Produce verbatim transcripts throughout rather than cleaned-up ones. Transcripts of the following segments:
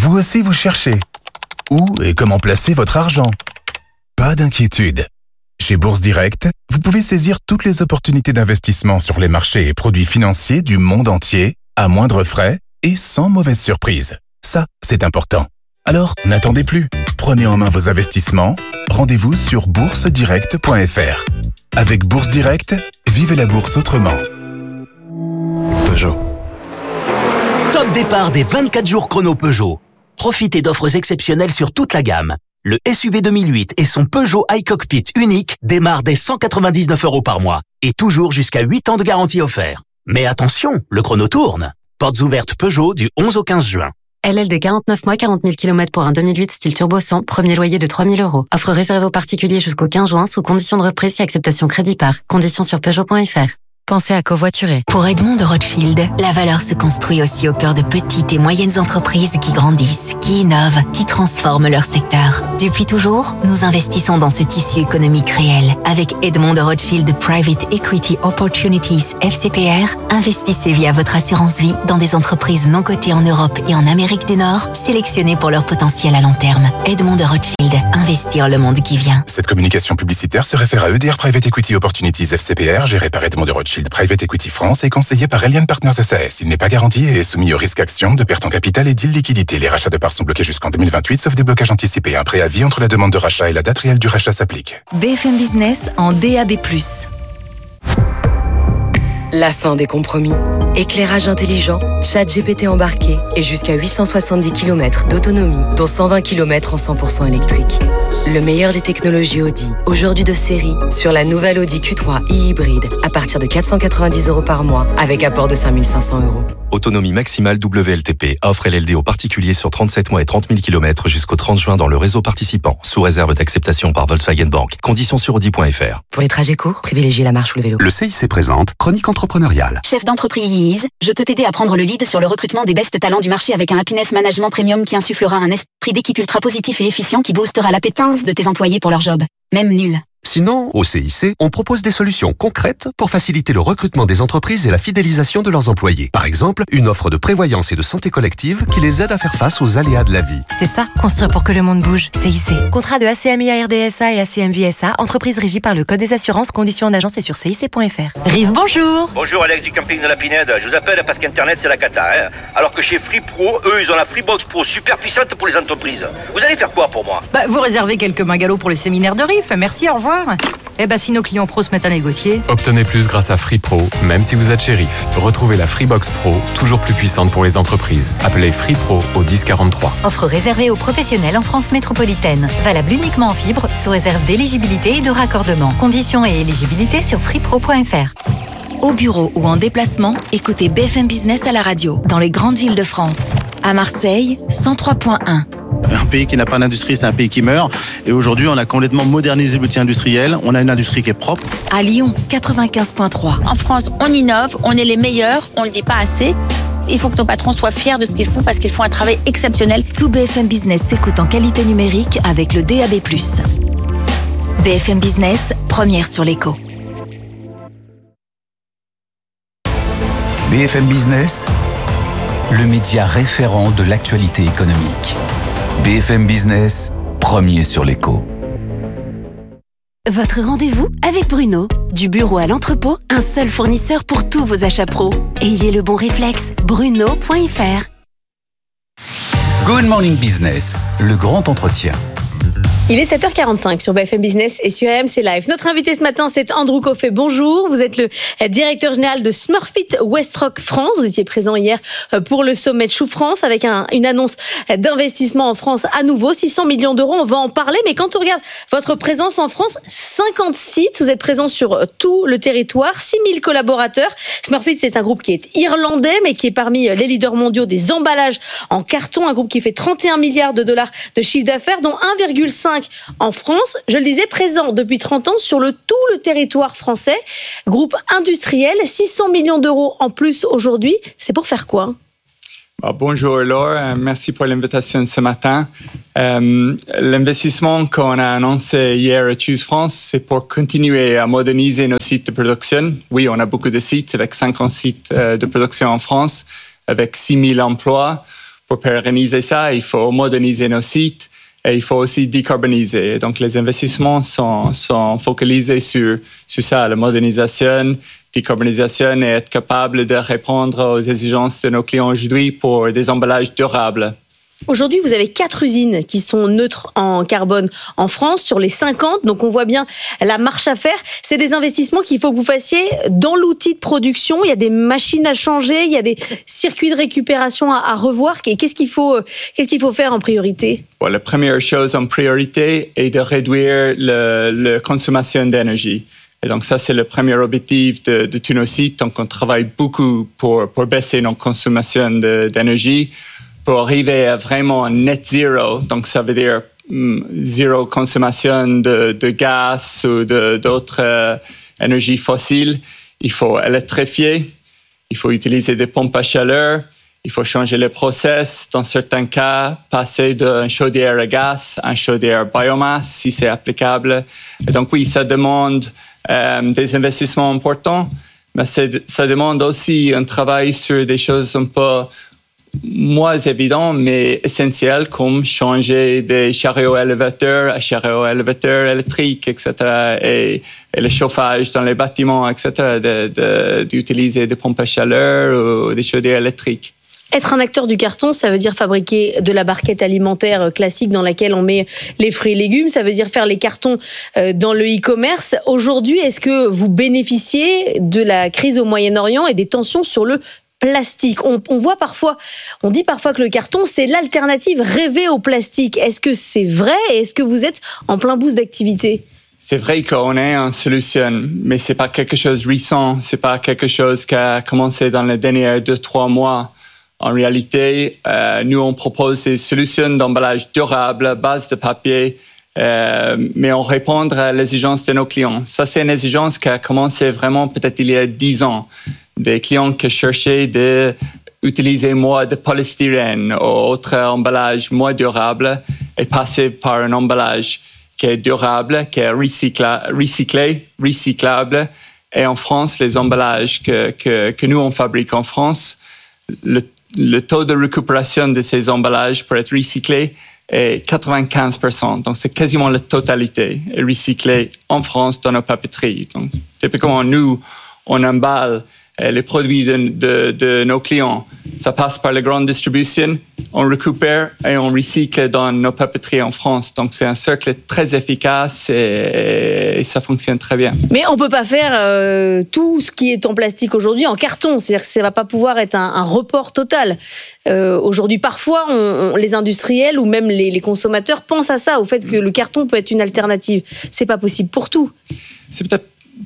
Vous aussi vous cherchez. Où et comment placer votre argent? Pas d'inquiétude. Chez Bourse Direct, vous pouvez saisir toutes les opportunités d'investissement sur les marchés et produits financiers du monde entier, à moindre frais et sans mauvaise surprise. Ça, c'est important. Alors, n'attendez plus. Prenez en main vos investissements. Rendez-vous sur bourse direct point f r. Avec Bourse Direct, vivez la bourse autrement. Peugeot. Top départ des vingt-quatre jours chrono Peugeot. Profitez d'offres exceptionnelles sur toute la gamme. Le S U V deux mille huit et son Peugeot iCockpit unique démarrent dès cent quatre-vingt-dix-neuf euros par mois et toujours jusqu'à huit ans de garantie offert. Mais attention, le chrono tourne. Portes ouvertes Peugeot du onze au quinze juin. L L D quarante-neuf mois, quarante mille kilomètres pour un deux mille huit style turbo cent, premier loyer de trois mille euros. Offre réservée aux particuliers jusqu'au quinze juin sous condition de reprise et acceptation crédit par. Conditions sur Peugeot point f r. Pensez à covoiturer. Pour Edmond de Rothschild, la valeur se construit aussi au cœur de petites et moyennes entreprises qui grandissent, qui innovent, qui transforment leur secteur. Depuis toujours, nous investissons dans ce tissu économique réel. Avec Edmond de Rothschild Private Equity Opportunities F C P R, investissez via votre assurance vie dans des entreprises non cotées en Europe et en Amérique du Nord, sélectionnées pour leur potentiel à long terme. Edmond de Rothschild, investir le monde qui vient. Cette communication publicitaire se réfère à E D R Private Equity Opportunities F C P R, géré par Edmond de Rothschild Private Equity France et conseillé par Elian Partners S A S. Il n'est pas garanti et est soumis au risque action de perte en capital et d'illiquidité. Les rachats de parts sont bloqués jusqu'en deux mille vingt-huit, sauf déblocage anticipé. Un préavis entre la demande de rachat et la date réelle du rachat s'applique. B F M Business en D A B plus. La fin des compromis. Éclairage intelligent, chat G P T embarqué et jusqu'à huit cent soixante-dix kilomètres d'autonomie, dont cent vingt kilomètres en cent pour cent électrique. Le meilleur des technologies Audi, aujourd'hui de série, sur la nouvelle Audi Q trois e-hybride à partir de quatre cent quatre-vingt-dix euros par mois avec apport de cinq mille cinq cents euros. Autonomie maximale W L T P. Offre L L D aux particuliers sur trente-sept mois et trente mille kilomètres jusqu'au trente juin dans le réseau participant, sous réserve d'acceptation par Volkswagen Bank. Conditions sur Audi point f r. Pour les trajets courts, privilégiez la marche ou le vélo. Le C I C présente Chronique entrepreneuriale. Chef d'entreprise, je peux t'aider à prendre le lead sur le recrutement des best talents du marché avec un happiness management premium qui insufflera un esprit d'équipe ultra positif et efficient qui boostera l'appétence de tes employés pour leur job, même nul. Sinon, au C I C, on propose des solutions concrètes pour faciliter le recrutement des entreprises et la fidélisation de leurs employés. Par exemple, une offre de prévoyance et de santé collective qui les aide à faire face aux aléas de la vie. C'est ça, construire pour que le monde bouge. C I C. Contrat de A C M I A R D S A et A C M V S A, entreprise régie par le Code des assurances, conditions en agence et sur C I C point f r. Rive, bonjour. Bonjour, Alex du camping de la Pinède. Je vous appelle parce qu'Internet, c'est la cata. Hein, alors que chez Free Pro, eux, ils ont la Freebox Pro super puissante pour les entreprises. Vous allez faire quoi pour moi? Bah, vous réservez quelques mingalots pour le séminaire de R I F. Merci, au revoir. Eh ben, si nos clients pros se mettent à négocier... Obtenez plus grâce à Free Pro, même si vous êtes chez R I F. Retrouvez la Freebox Pro, toujours plus puissante pour les entreprises. Appelez Free Pro au dix quarante-trois. Offre réservée aux professionnels en France métropolitaine. Valable uniquement en fibre, sous réserve d'éligibilité et de raccordement. Conditions et éligibilité sur freepro point f r. Au bureau ou en déplacement, écoutez B F M Business à la radio, dans les grandes villes de France. À Marseille, cent trois point un. Un pays qui n'a pas d'industrie, c'est un pays qui meurt. Et aujourd'hui, on a complètement modernisé l'outil industriel. On a une industrie qui est propre. À Lyon, quatre-vingt-quinze point trois. En France, on innove, on est les meilleurs, on le dit pas assez. Il faut que nos patrons soient fiers de ce qu'ils font parce qu'ils font un travail exceptionnel. Tout B F M Business s'écoute en qualité numérique avec le D A B plus. B F M Business, première sur l'écho. B F M Business, le média référent de l'actualité économique. B F M Business, premier sur l'écho. Votre rendez-vous avec Bruno. Du bureau à l'entrepôt, un seul fournisseur pour tous vos achats pro. Ayez le bon réflexe, bruno point f r. Good Morning Business, le grand entretien. Il est sept heures quarante-cinq sur B F M Business et sur R M C Live. Notre invité ce matin, c'est Andrew Coffey. Bonjour, vous êtes le directeur général de Smurfit Westrock France. Vous étiez présent hier pour le sommet de Chou France avec un, une annonce d'investissement en France à nouveau, six cents millions d'euros. On va en parler, mais quand on regarde votre présence en France, cinquante sites, vous êtes présent sur tout le territoire, six mille collaborateurs. Smurfit, c'est un groupe qui est irlandais, mais qui est parmi les leaders mondiaux des emballages en carton, un groupe qui fait trente et un milliards de dollars de chiffre d'affaires, dont un virgule cinq en France. Je le disais, présent depuis trente ans sur le tout le territoire français. Groupe industriel, six cents millions d'euros en plus aujourd'hui. C'est pour faire quoi? Bonjour Laure, merci pour l'invitation ce matin. Euh, l'investissement qu'on a annoncé hier à Choose France, c'est pour continuer à moderniser nos sites de production. Oui, on a beaucoup de sites avec cinquante sites de production en France, avec six mille emplois, pour pérenniser ça, il faut moderniser nos sites et il faut aussi décarboniser. Donc, les investissements sont, sont focalisés sur, sur ça, la modernisation, décarbonisation et être capable de répondre aux exigences de nos clients aujourd'hui pour des emballages durables. Aujourd'hui, vous avez quatre usines qui sont neutres en carbone en France sur les cinquante. Donc, on voit bien la marche à faire. C'est des investissements qu'il faut que vous fassiez dans l'outil de production. Il y a des machines à changer, il y a des circuits de récupération à, à revoir. Qu'est-ce qu'il faut, qu'est-ce qu'il faut faire en priorité? Bon, la première chose en priorité est de réduire la le consommation d'énergie. Et donc, ça, c'est le premier objectif de, de tous nos sites. Donc, on travaille beaucoup pour, pour baisser nos consommations de, d'énergie. Pour arriver à vraiment net zero, donc ça veut dire mm, zéro consommation de, de gaz ou de, d'autres euh, énergies fossiles, il faut électrifier, il faut utiliser des pompes à chaleur, il faut changer les process, dans certains cas, passer d'une chaudière à gaz à une chaudière biomasse, si c'est applicable. Et donc oui, ça demande euh, des investissements importants, mais ça demande aussi un travail sur des choses un peu moins évident, mais essentiel, comme changer des chariots élévateurs à chariots élévateurs électriques, et cetera, et, et le chauffage dans les bâtiments, et cetera, de, de, d'utiliser des pompes à chaleur ou des chaudières électriques. Être un acteur du carton, ça veut dire fabriquer de la barquette alimentaire classique dans laquelle on met les fruits et légumes. Ça veut dire faire les cartons dans le e-commerce. Aujourd'hui, est-ce que vous bénéficiez de la crise au Moyen-Orient et des tensions sur le plastique? On, on voit parfois, on dit parfois que le carton, c'est l'alternative rêvée au plastique. Est-ce que c'est vrai et est-ce que vous êtes en plein boost d'activité? C'est vrai qu'on est en solution, mais c'est pas quelque chose de récent. C'est pas quelque chose qui a commencé dans les derniers deux, trois mois. En réalité, euh, nous, on propose des solutions d'emballage durable à base de papier, euh, mais on répond à l'exigence de nos clients. Ça, c'est une exigence qui a commencé vraiment peut-être il y a dix ans. Des clients qui cherchaient d'utiliser moins de polystyrène ou autre emballage moins durable et passer par un emballage qui est durable, qui est recycla, recyclé, recyclable. Et en France, les emballages que, que, que nous, on fabrique en France, le, le taux de récupération de ces emballages pour être recyclés est quatre-vingt-quinze pour cent. Donc, c'est quasiment la totalité est recyclée en France dans nos papeteries. Donc, typiquement, nous, on emballe les produits de, de, de nos clients. Ça passe par la grande distribution, on récupère et on recycle dans nos papeteries en France. Donc, c'est un cercle très efficace et, et ça fonctionne très bien. Mais on ne peut pas faire euh, tout ce qui est en plastique aujourd'hui en carton. C'est-à-dire que ça ne va pas pouvoir être un, un report total. Euh, aujourd'hui, parfois, on, on, les industriels ou même les, les consommateurs pensent à ça, au fait que le carton peut être une alternative. Ce n'est pas possible pour tout. C'est peut-être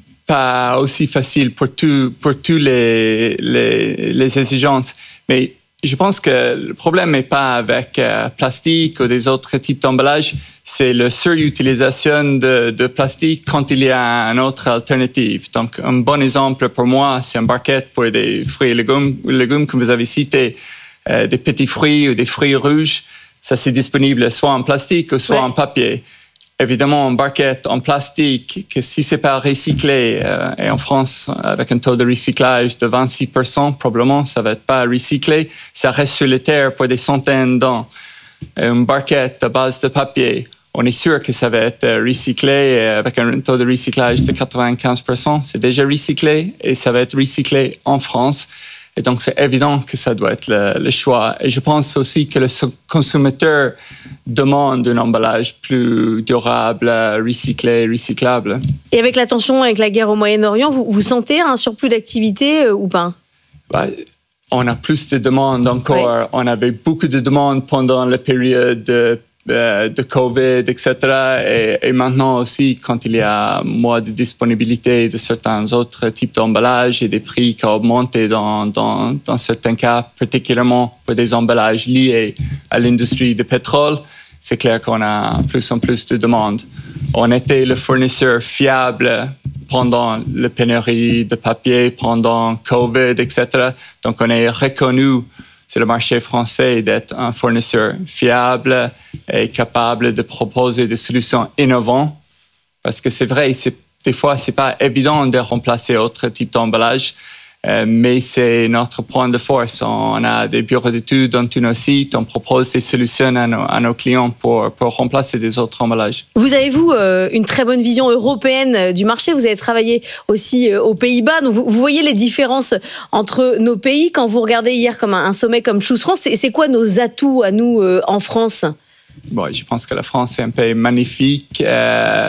pas aussi facile pour tous pour tous les, les, les exigences. Mais je pense que le problème n'est pas avec euh, plastique ou des autres types d'emballage, c'est la surutilisation de, de plastique quand il y a une autre alternative. Donc, un bon exemple pour moi, c'est une barquette pour des fruits et légumes, légumes que vous avez cités, euh, des petits fruits ou des fruits rouges. Ça, c'est disponible soit en plastique ou soit ouais. en papier. Évidemment, une barquette en plastique, que si c'est pas recyclé, euh, et en France, avec un taux de recyclage de vingt-six pour cent, probablement, ça va être pas recyclé. Ça reste sur la terre pour des centaines d'ans. Une barquette à base de papier, on est sûr que ça va être recyclé avec un taux de recyclage de quatre-vingt-quinze pour cent. C'est déjà recyclé et ça va être recyclé en France. Et donc, c'est évident que ça doit être le, le choix. Et je pense aussi que le consommateur demande un emballage plus durable, recyclé, recyclable. Et avec la tension, avec la guerre au Moyen-Orient, vous, vous sentez un surplus d'activité euh, ou pas? Bah, on a plus de demandes encore. Oui. On avait beaucoup de demandes pendant la période de de COVID, et cetera. Et, et maintenant aussi, quand il y a moins de disponibilité de certains autres types d'emballages et des prix qui ont augmenté dans, dans, dans certains cas, particulièrement pour des emballages liés à l'industrie du pétrole, c'est clair qu'on a plus en plus de demandes. On était le fournisseur fiable pendant la pénurie de papier, pendant COVID, et cetera. Donc, on est reconnu sur le marché français d'être un fournisseur fiable et capable de proposer des solutions innovantes. Parce que c'est vrai, c'est, des fois, ce n'est pas évident de remplacer autre type d'emballage. Euh, mais c'est notre point de force. On a des bureaux d'études dans tous nos sites. On propose des solutions à nos, à nos clients pour, pour remplacer des autres emballages. Vous avez, vous, euh, une très bonne vision européenne du marché. Vous avez travaillé aussi euh, aux Pays-Bas. Donc, vous, vous voyez les différences entre nos pays. Quand vous regardez hier comme un, un sommet comme Choose France, c'est, c'est quoi nos atouts à nous euh, en France? Bon, je pense que la France est un pays magnifique. Euh,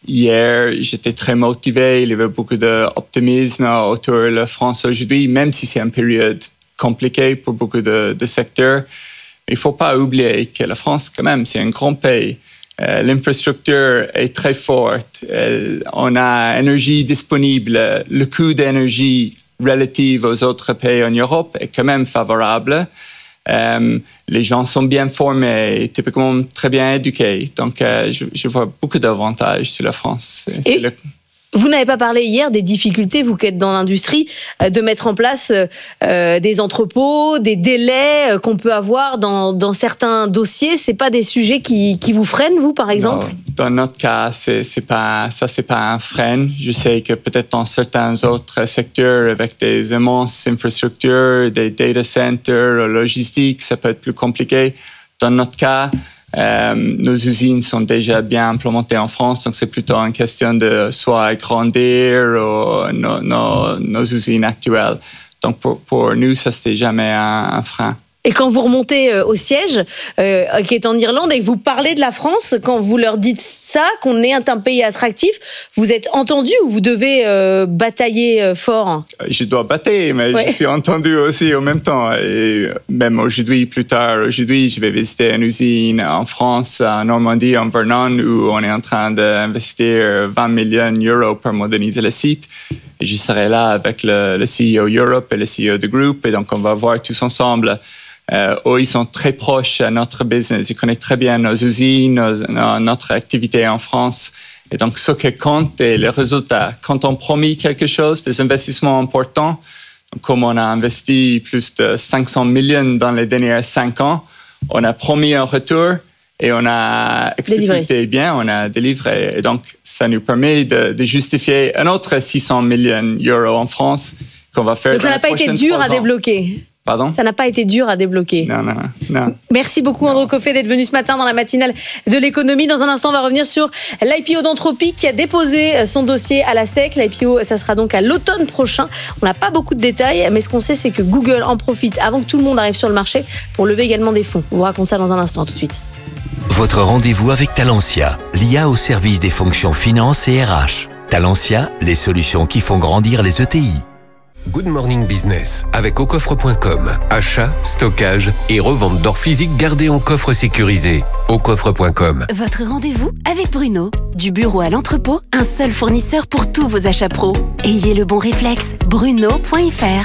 Hier, j'étais très motivé. Il y avait beaucoup d'optimisme autour de la France aujourd'hui, même si c'est une période compliquée pour beaucoup de, de secteurs. Il ne faut pas oublier que la France, quand même, c'est un grand pays. Euh, l'infrastructure est très forte. Euh, on a énergie disponible. Le coût d'énergie relatif aux autres pays en Europe est quand même favorable. Euh, les gens sont bien formés, typiquement très bien éduqués. Donc, euh, je, je vois beaucoup d'avantages sur la France. C'est, Et c'est le... Vous n'avez pas parlé hier des difficultés, vous qui êtes dans l'industrie, euh, de mettre en place euh, des entrepôts, des délais euh, qu'on peut avoir dans, dans certains dossiers. C'est pas des sujets qui, qui vous freinent, vous, par exemple? Non, dans notre cas, c'est, c'est pas, ça, c'est pas un frein. Je sais que peut-être dans certains autres secteurs, avec des immenses infrastructures, des data centers, logistique, ça peut être plus compliqué. Dans notre cas, Euh, nos usines sont déjà bien implémentées en France, donc c'est plutôt une question de soit agrandir ou nos, nos, nos usines actuelles. Donc pour, pour nous, ça c'était jamais un, un frein. Et quand vous remontez au siège, euh, qui est en Irlande, et que vous parlez de la France, quand vous leur dites ça, qu'on est un pays attractif, vous êtes entendu ou vous devez euh, batailler fort? Je dois batailler, mais ouais. Je suis entendu aussi en même temps. Et même aujourd'hui, plus tard, aujourd'hui, je vais visiter une usine en France, en Normandie, en Vernon, où on est en train d'investir vingt millions d'euros pour moderniser le site. Et je serai là avec le, le C E O Europe et le C E O du groupe. Et donc, on va voir tous ensemble. Euh, eux, ils sont très proches à notre business. Ils connaissent très bien nos usines, nos, notre activité en France. Et donc, ce qui compte est le résultat. Quand on promet quelque chose, des investissements importants, comme on a investi plus de cinq cents millions dans les derniers cinq ans, on a promis un retour et on a exécuté bien, on a délivré. Et donc, ça nous permet de, de justifier un autre six cents millions d'euros en France qu'on va faire. Donc, ça n'a pas été dur à débloquer? Pardon? Ça n'a pas été dur à débloquer. Non, non, non. Merci beaucoup, Andrew Coffey, d'être venu ce matin dans la matinale de l'économie. Dans un instant, on va revenir sur l'I P O d'Anthropic qui a déposé son dossier à la S E C. L'I P O, ça sera donc à l'automne prochain. On n'a pas beaucoup de détails, mais ce qu'on sait, c'est que Google en profite avant que tout le monde arrive sur le marché pour lever également des fonds. On vous raconte ça dans un instant, tout de suite. Votre rendez-vous avec Talentia, l'I A au service des fonctions finance et R H. Talentia, les solutions qui font grandir les E T I. Good Morning Business avec au coffre point com. Achat, stockage et revente d'or physique gardé en coffre sécurisé. au coffre point com. Votre rendez-vous avec Bruno. Du bureau à l'entrepôt, un seul fournisseur pour tous vos achats pro. Ayez le bon réflexe. Bruno point f r.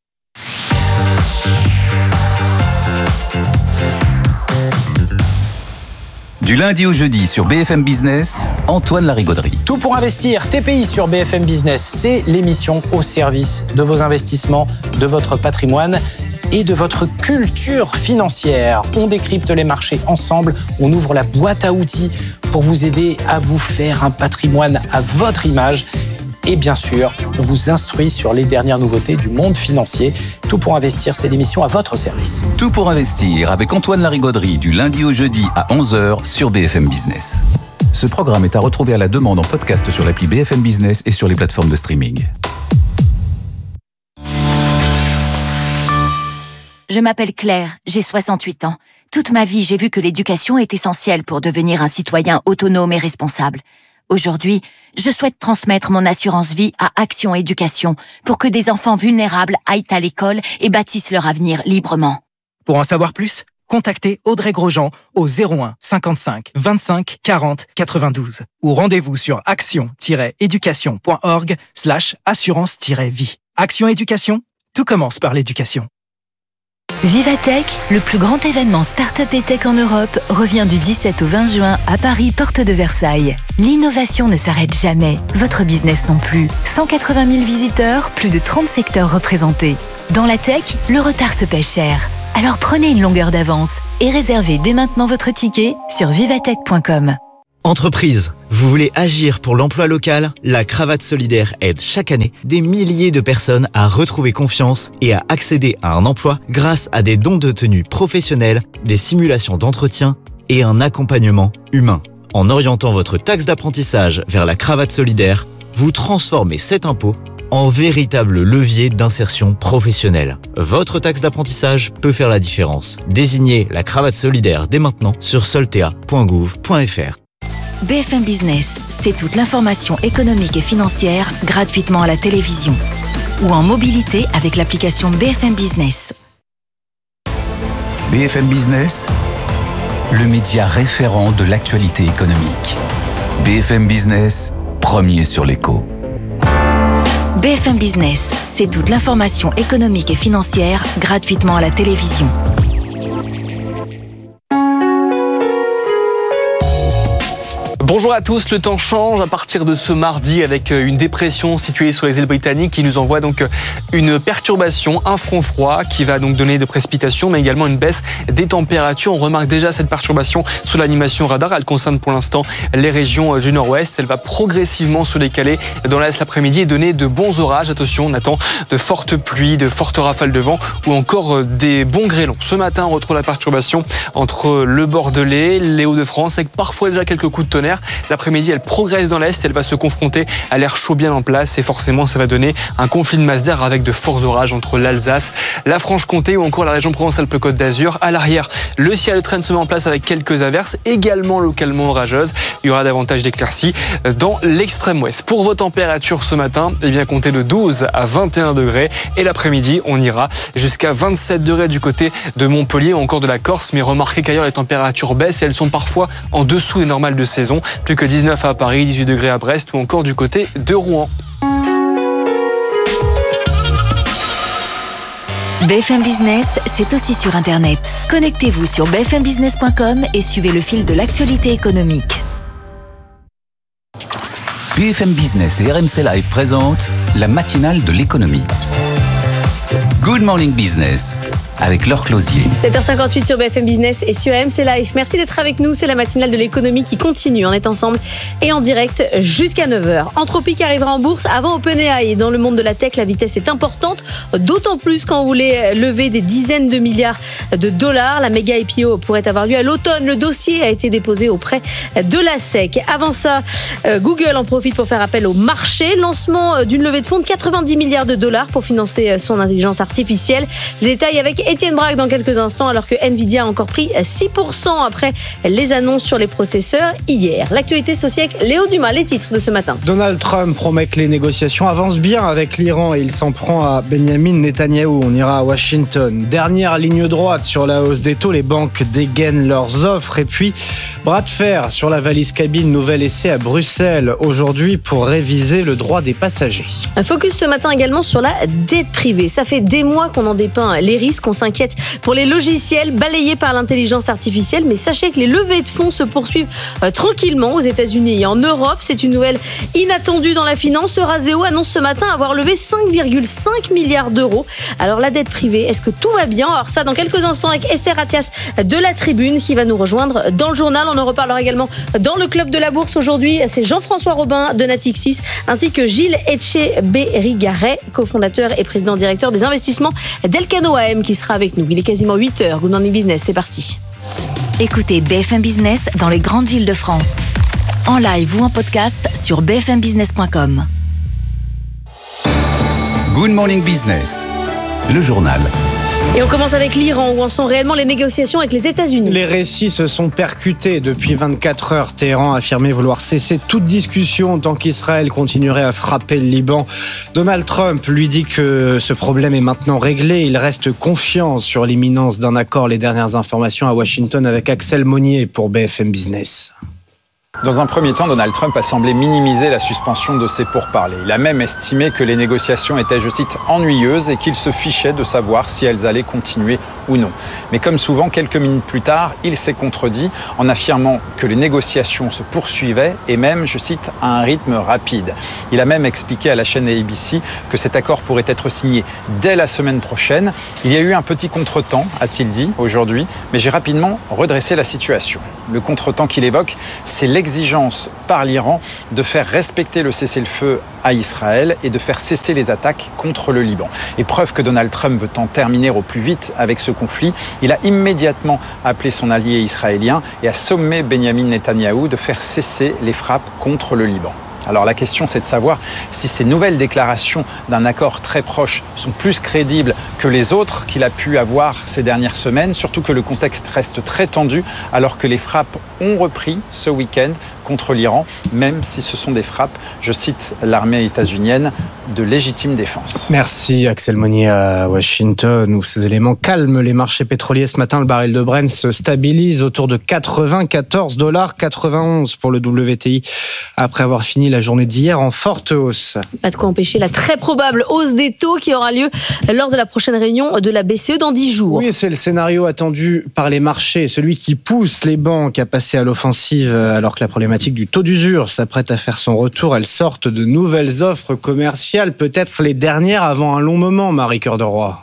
Du lundi au jeudi sur B F M Business, Antoine Larigauderie. Tout pour investir, T P I sur B F M Business, c'est l'émission au service de vos investissements, de votre patrimoine et de votre culture financière. On décrypte les marchés ensemble, on ouvre la boîte à outils pour vous aider à vous faire un patrimoine à votre image. Et bien sûr, on vous instruit sur les dernières nouveautés du monde financier. Tout pour investir, c'est l'émission à votre service. Tout pour investir avec Antoine Larigauderie du lundi au jeudi à onze heures sur B F M Business. Ce programme est à retrouver à la demande en podcast sur l'appli B F M Business et sur les plateformes de streaming. Je m'appelle Claire, j'ai soixante-huit ans. Toute ma vie, j'ai vu que l'éducation est essentielle pour devenir un citoyen autonome et responsable. Aujourd'hui, je souhaite transmettre mon assurance vie à Action Éducation pour que des enfants vulnérables aillent à l'école et bâtissent leur avenir librement. Pour en savoir plus, contactez Audrey Grosjean au zéro un cinquante-cinq vingt-cinq quarante quatre-vingt-douze ou rendez-vous sur action-éducation.org slash assurance-vie. Action Éducation, tout commence par l'éducation. Vivatech, le plus grand événement Startup et Tech en Europe, revient du dix-sept au vingt juin à Paris, porte de Versailles. L'innovation ne s'arrête jamais, votre business non plus. cent quatre-vingt mille visiteurs, plus de trente secteurs représentés. Dans la tech, le retard se paie cher. Alors prenez une longueur d'avance et réservez dès maintenant votre ticket sur vivatech point com. Entreprise, vous voulez agir pour l'emploi local ? La Cravate Solidaire aide chaque année des milliers de personnes à retrouver confiance et à accéder à un emploi grâce à des dons de tenue professionnels, des simulations d'entretien et un accompagnement humain. En orientant votre taxe d'apprentissage vers la Cravate Solidaire, vous transformez cet impôt en véritable levier d'insertion professionnelle. Votre taxe d'apprentissage peut faire la différence. Désignez la Cravate Solidaire dès maintenant sur soltea point gouv point f r. B F M Business, c'est toute l'information économique et financière gratuitement à la télévision ou en mobilité avec l'application B F M Business. B F M Business, le média référent de l'actualité économique. B F M Business, premier sur l'écho. B F M Business, c'est toute l'information économique et financière gratuitement à la télévision. Bonjour à tous, le temps change à partir de ce mardi avec une dépression située sur les îles britanniques qui nous envoie donc une perturbation, un front froid qui va donc donner de précipitations mais également une baisse des températures. On remarque déjà cette perturbation sur l'animation radar, elle concerne pour l'instant les régions du nord-ouest. Elle va progressivement se décaler dans l'est l'après-midi et donner de bons orages. Attention, on attend de fortes pluies, de fortes rafales de vent ou encore des bons grêlons. Ce matin, on retrouve la perturbation entre le Bordelais, les Hauts-de-France avec parfois déjà quelques coups de tonnerre. L'après-midi, elle progresse dans l'est, elle va se confronter à l'air chaud bien en place et forcément, ça va donner un conflit de masse d'air avec de forts orages entre l'Alsace, la Franche-Comté ou encore la région Provence-Alpes-Côte d'Azur. À l'arrière, le ciel traîne se met en place avec quelques averses, également localement orageuses. Il y aura davantage d'éclaircies dans l'extrême ouest. Pour vos températures ce matin, eh bien, comptez de douze à vingt et un degrés et l'après-midi, on ira jusqu'à vingt-sept degrés du côté de Montpellier ou encore de la Corse. Mais remarquez qu'ailleurs, les températures baissent et elles sont parfois en dessous des normales de saison. Plus que dix-neuf à Paris, dix-huit degrés à Brest ou encore du côté de Rouen. B F M Business, c'est aussi sur Internet. Connectez-vous sur b f m business point com et suivez le fil de l'actualité économique. B F M Business et R M C Live présentent la matinale de l'économie. Good Morning Business avec Laure Closier. sept heures cinquante-huit sur B F M Business et sur R M C Live. Merci d'être avec nous. C'est la matinale de l'économie qui continue. On est ensemble et en direct jusqu'à neuf heures. Anthropic arrivera en bourse avant OpenAI. Dans le monde de la tech, la vitesse est importante, d'autant plus quand vous voulez lever des dizaines de milliards de dollars. La méga I P O pourrait avoir lieu à l'automne. Le dossier a été déposé auprès de la S E C. Avant ça, Google en profite pour faire appel au marché. Lancement d'une levée de fonds de quatre-vingt-dix milliards de dollars pour financer son intelligence artificielle. Les détails avec Étienne Braque dans quelques instants, alors que Nvidia a encore pris six pour cent après les annonces sur les processeurs hier. L'actualité, c'est aussi avec Léo Dumas, les titres de ce matin. Donald Trump promet que les négociations avancent bien avec l'Iran et il s'en prend à Benjamin Netanyahou. On ira à Washington. Dernière ligne droite sur la hausse des taux, les banques dégainent leurs offres. Et puis, bras de fer sur la valise cabine, nouvel essai à Bruxelles aujourd'hui pour réviser le droit des passagers. Un focus ce matin également sur la dette privée. Ça fait des mois qu'on en dépeint les risques. On s'inquiète pour les logiciels balayés par l'intelligence artificielle, mais sachez que les levées de fonds se poursuivent euh, tranquillement aux États-Unis et en Europe. C'est une nouvelle inattendue dans la finance. Euraseo annonce ce matin avoir levé cinq virgule cinq milliards d'euros. Alors la dette privée, est-ce que tout va bien? Alors ça, dans quelques instants avec Esther Attias de La Tribune qui va nous rejoindre dans le journal. On en reparlera également dans le club de la bourse aujourd'hui. C'est Jean-François Robin de Natixis ainsi que Gilles Etcheberry-Garay, cofondateur et président directeur des investissements d'Elcano A M qui sera avec nous. Il est quasiment huit heures. Good Morning Business, c'est parti. Écoutez B F M Business dans les grandes villes de France. En live ou en podcast sur b f m business point com. Good Morning Business, le journal. Et on commence avec l'Iran, où en sont réellement les négociations avec les États-Unis. Les récits se sont percutés depuis vingt-quatre heures. Téhéran a affirmé vouloir cesser toute discussion tant qu'Israël continuerait à frapper le Liban. Donald Trump lui dit que ce problème est maintenant réglé. Il reste confiant sur l'imminence d'un accord. Les dernières informations à Washington avec Axel Monnier pour B F M Business. Dans un premier temps, Donald Trump a semblé minimiser la suspension de ces pourparlers. Il a même estimé que les négociations étaient, je cite, ennuyeuses et qu'il se fichait de savoir si elles allaient continuer ou non. Mais comme souvent, quelques minutes plus tard, il s'est contredit en affirmant que les négociations se poursuivaient et même, je cite, à un rythme rapide. Il a même expliqué à la chaîne A B C que cet accord pourrait être signé dès la semaine prochaine. Il y a eu un petit contretemps, a-t-il dit, aujourd'hui, mais j'ai rapidement redressé la situation. Le contretemps qu'il évoque, c'est l'ex- l'exigence par l'Iran de faire respecter le cessez-le-feu à Israël et de faire cesser les attaques contre le Liban. Et preuve que Donald Trump veut en terminer au plus vite avec ce conflit, il a immédiatement appelé son allié israélien et a sommé Benjamin Netanyahou de faire cesser les frappes contre le Liban. Alors la question, c'est de savoir si ces nouvelles déclarations d'un accord très proche sont plus crédibles que les autres qu'il a pu avoir ces dernières semaines, surtout que le contexte reste très tendu alors que les frappes ont repris ce week-end contre l'Iran, même si ce sont des frappes, je cite l'armée états-unienne, de légitime défense. Merci Axel Monnier à Washington, où ces éléments calment les marchés pétroliers. Ce matin, le baril de Brent se stabilise autour de quatre-vingt-quatorze dollars quatre-vingt-onze pour le W T I, après avoir fini la journée d'hier en forte hausse. Pas de quoi empêcher la très probable hausse des taux qui aura lieu lors de la prochaine réunion de la B C E dans dix jours. Oui, c'est le scénario attendu par les marchés, celui qui pousse les banques à passer à l'offensive alors que la problématique du taux d'usure s'apprête à faire son retour. Elles sortent de nouvelles offres commerciales, peut-être les dernières avant un long moment, Marie Cœur de Roy.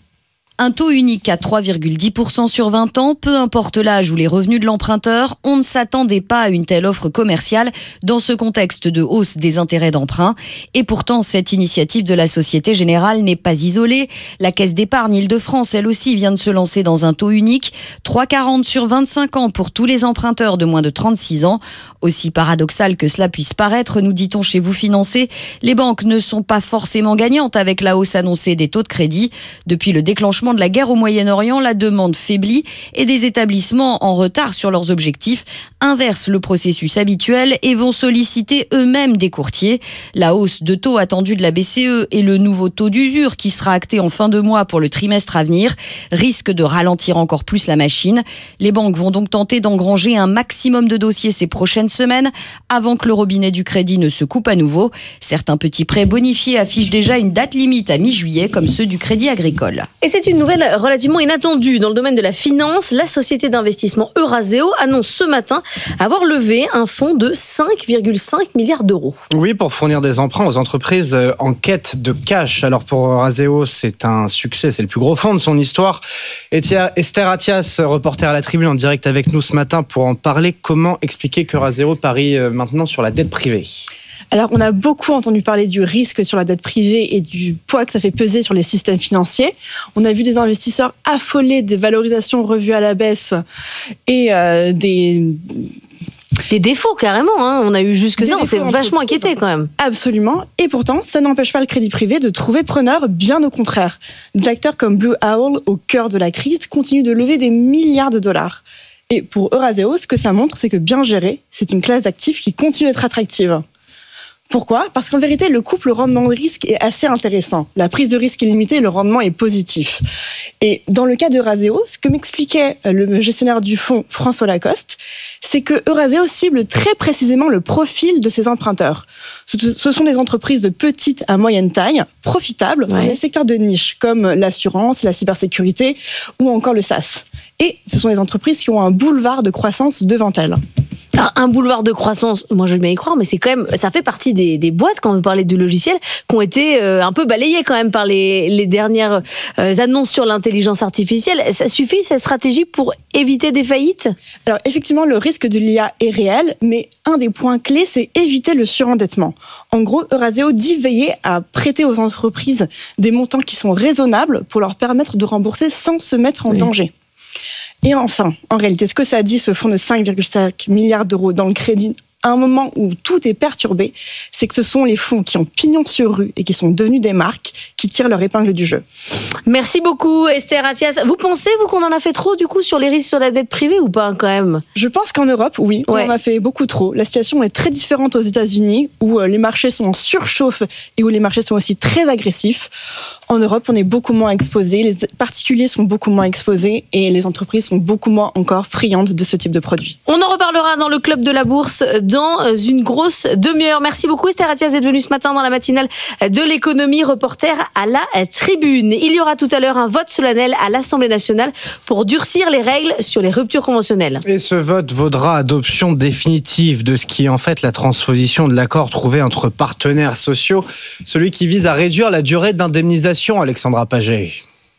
Un taux unique à trois virgule dix pour cent sur vingt ans, peu importe l'âge ou les revenus de l'emprunteur, on ne s'attendait pas à une telle offre commerciale dans ce contexte de hausse des intérêts d'emprunt. Et pourtant, cette initiative de la Société Générale n'est pas isolée. La Caisse d'épargne Île-de-France, elle aussi, vient de se lancer dans un taux unique, trois virgule quarante sur vingt-cinq ans pour tous les emprunteurs de moins de trente-six ans. Aussi paradoxal que cela puisse paraître, nous dit-on chez Vous Financer, les banques ne sont pas forcément gagnantes avec la hausse annoncée des taux de crédit. Depuis le déclenchement de la guerre au Moyen-Orient, la demande faiblit et des établissements en retard sur leurs objectifs inversent le processus habituel et vont solliciter eux-mêmes des courtiers. La hausse de taux attendue de la B C E et le nouveau taux d'usure qui sera acté en fin de mois pour le trimestre à venir risquent de ralentir encore plus la machine. Les banques vont donc tenter d'engranger un maximum de dossiers ces prochaines semaines avant que le robinet du crédit ne se coupe à nouveau. Certains petits prêts bonifiés affichent déjà une date limite à mi-juillet comme ceux du Crédit Agricole. Et c'est une nouvelle relativement inattendue dans le domaine de la finance. La société d'investissement Eurazeo annonce ce matin avoir levé un fonds de cinq virgule cinq milliards d'euros. Oui, pour fournir des emprunts aux entreprises en quête de cash. Alors pour Eurazeo, c'est un succès, c'est le plus gros fonds de son histoire. Et Esther Attias, reporter à la Tribune, en direct avec nous ce matin pour en parler. Comment expliquer qu'Eurazeo parie maintenant sur la dette privée ? Alors, on a beaucoup entendu parler du risque sur la dette privée et du poids que ça fait peser sur les systèmes financiers. On a vu des investisseurs affolés des valorisations revues à la baisse et euh, des... Des défauts, carrément. Hein. On a eu jusque ça. On s'est vachement inquiété quand même. Absolument. Et pourtant, ça n'empêche pas le crédit privé de trouver preneur, bien au contraire. Des acteurs comme Blue Owl, au cœur de la crise, continuent de lever des milliards de dollars. Et pour Eurazeo, ce que ça montre, c'est que bien géré, c'est une classe d'actifs qui continue d'être attractive. Pourquoi ? Parce qu'en vérité, le couple rendement de risque est assez intéressant. La prise de risque est limitée et le rendement est positif. Et dans le cas d'Eurazeo, ce que m'expliquait le gestionnaire du fonds, François Lacoste, c'est que Eurazeo cible très précisément le profil de ses emprunteurs. Ce sont des entreprises de petite à moyenne taille, profitables dans les secteurs de niche, comme l'assurance, la cybersécurité ou encore le SaaS. Et ce sont des entreprises qui ont un boulevard de croissance devant elles. Alors, un boulevard de croissance, moi je veux bien y croire, mais c'est quand même, ça fait partie des, des boîtes, quand vous parlez du logiciel, qui ont été euh, un peu balayées quand même par les, les dernières euh, annonces sur l'intelligence artificielle. Ça suffit, cette stratégie, pour éviter des faillites ? Alors effectivement, le risque de l'I A est réel, mais un des points clés, c'est éviter le surendettement. En gros, Eurazeo dit veiller à prêter aux entreprises des montants qui sont raisonnables pour leur permettre de rembourser sans se mettre en oui. danger. Et enfin, en réalité, ce que ça dit, ce fonds de cinq virgule cinq milliards d'euros dans le crédit, à un moment où tout est perturbé, c'est que ce sont les fonds qui ont pignon sur rue et qui sont devenus des marques qui tirent leur épingle du jeu. Merci beaucoup, Esther Attias. Vous pensez, vous, qu'on en a fait trop, du coup, sur les risques sur la dette privée ou pas, quand même ? Je pense qu'en Europe, oui, ouais. on en a fait beaucoup trop. La situation est très différente aux États-Unis, où les marchés sont en surchauffe et où les marchés sont aussi très agressifs. En Europe, on est beaucoup moins exposés, les particuliers sont beaucoup moins exposés et les entreprises sont beaucoup moins encore friandes de ce type de produit. On en reparlera dans le Club de la Bourse dans une grosse demi-heure. Merci beaucoup Esther Attias d'être venue ce matin dans la matinale de l'économie, reporter à la Tribune. Il y aura tout à l'heure un vote solennel à l'Assemblée nationale pour durcir les règles sur les ruptures conventionnelles. Et ce vote vaudra adoption définitive de ce qui est en fait la transposition de l'accord trouvé entre partenaires sociaux, celui qui vise à réduire la durée d'indemnisation, Alexandra Paget.